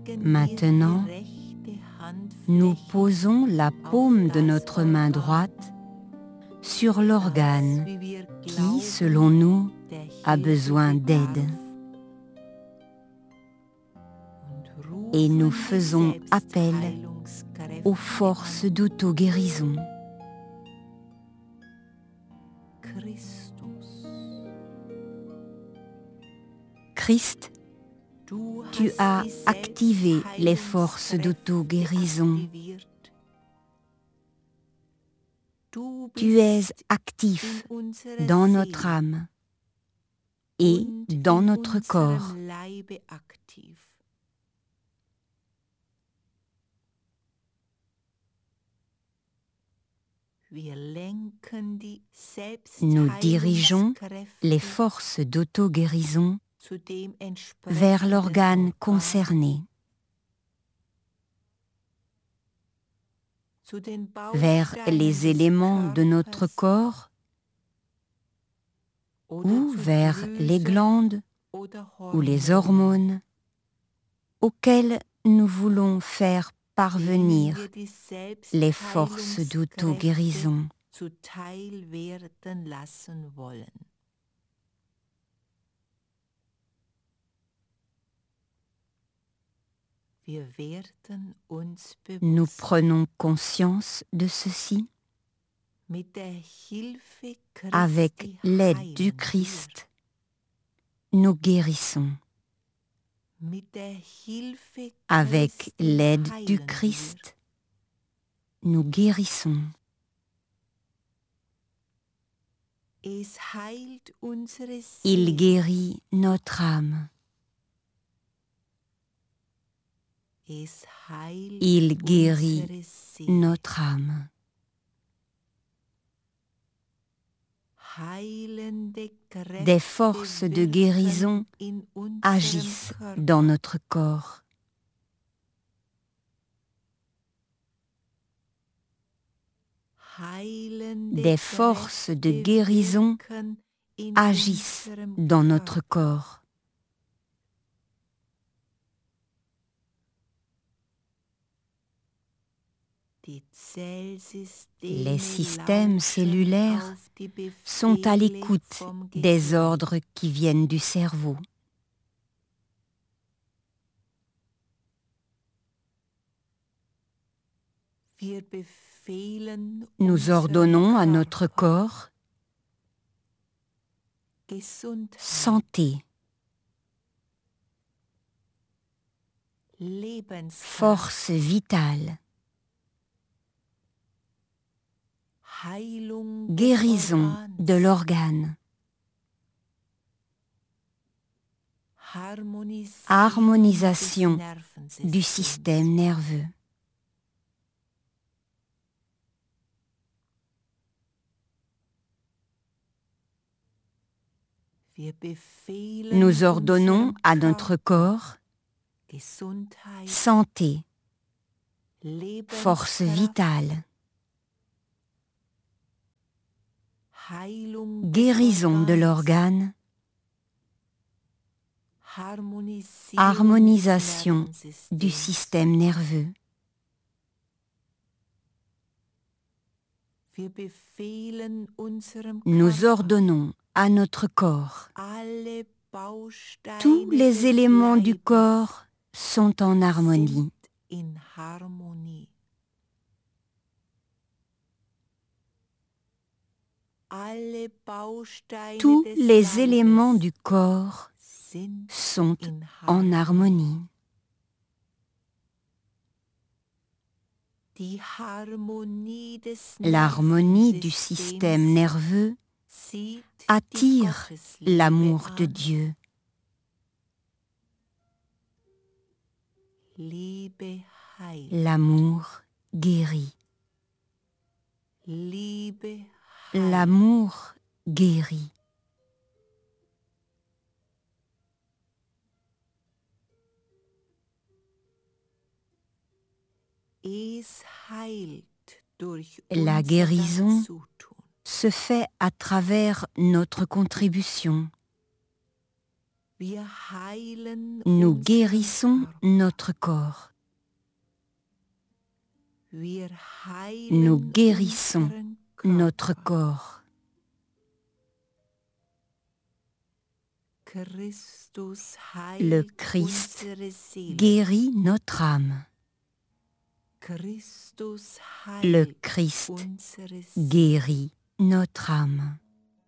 Maintenant, nous posons la paume de notre main droite sur l'organe qui, selon nous, a besoin d'aide. Et nous faisons appel aux forces d'auto-guérison. Christ, tu as activé les forces d'auto-guérison. Tu es actif dans notre âme et dans notre corps. Nous dirigeons les forces d'auto-guérison vers l'organe concerné, vers les éléments de notre corps ou vers les glandes ou les hormones auxquelles nous voulons faire parvenir les forces d'auto-guérison. Nous prenons conscience de ceci. Avec l'aide du Christ, nous guérissons. Avec l'aide du Christ, nous guérissons. Il guérit notre âme. Il guérit notre âme. Des forces de guérison agissent dans notre corps. Des forces de guérison agissent dans notre corps. Les systèmes cellulaires sont à l'écoute des ordres qui viennent du cerveau. Nous ordonnons à notre corps santé, force vitale, guérison de l'organe, harmonisation du système nerveux. Nous ordonnons à notre corps santé, force vitale, guérison de l'organe, harmonisation du système nerveux. Nous ordonnons à notre corps. Tous les éléments du corps sont en harmonie. Tous les éléments du corps sont en harmonie. L'harmonie du système nerveux attire l'amour de Dieu. L'amour guérit. L'amour guérit. La guérison se fait à travers notre contribution. Nous guérissons notre corps. Nous guérissons notre corps. Le Christ guérit notre âme. Le Christ guérit notre âme.